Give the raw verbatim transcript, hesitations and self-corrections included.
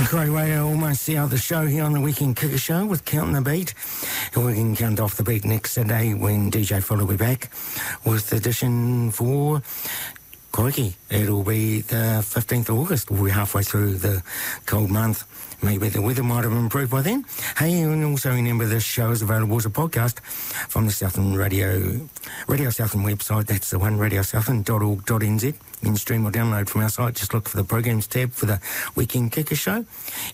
Great way to almost see out the show here on the Weekend Kicker Show with Counting the Beat. And we can count off the beat next Saturday when D J Fuller will be back with the edition for... Crikey, it'll be the fifteenth of August. We'll be halfway through the cold month. Maybe the weather might have improved by then. Hey, and also remember this show is available as a podcast from the Southland Radio, Radio Southland website. That's the one, radio southland dot org dot n z. You can stream or download from our site. Just look for the programs tab for the Weekend Kicker Show.